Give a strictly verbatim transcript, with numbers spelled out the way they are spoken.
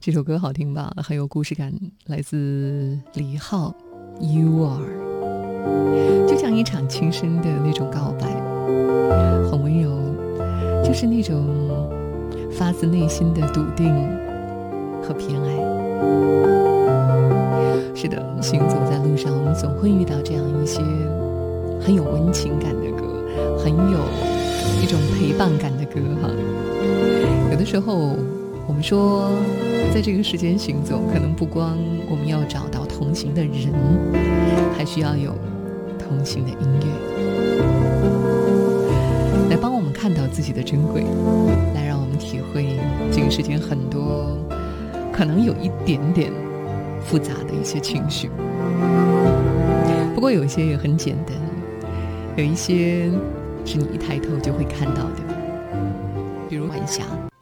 这首歌好听吧，很有故事感，来自李浩 You Are， 就像一场轻声的那种告白，很温柔，就是那种发自内心的笃定和偏爱。是的，行走在路上，我们总会遇到这样一些很有温情感的歌，很有一种陪伴感的歌哈。有的时候我们说在这个世间行走，可能不光我们要找到同行的人，还需要有同行的音乐，来帮我们看到自己的珍贵，来让我们体会这个世间很多可能有一点点复杂的一些情绪。不过有一些也很简单，有一些是你一抬头就会看到的，比如晚霞。